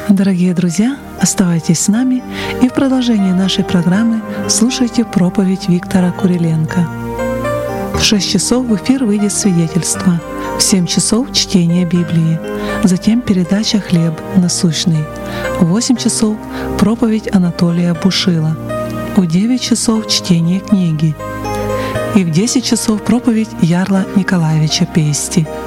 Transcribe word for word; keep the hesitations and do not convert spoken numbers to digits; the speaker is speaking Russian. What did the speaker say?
Дорогие друзья, оставайтесь с нами и в продолжении нашей программы слушайте проповедь Виктора Куриленко. В шесть часов в эфир выйдет свидетельство, в семь часов чтение Библии, затем передача «Хлеб насущный», в восемь часов проповедь Анатолия Бушила, в девять часов чтение книги и в десять часов проповедь Ярла Николаевича Пести.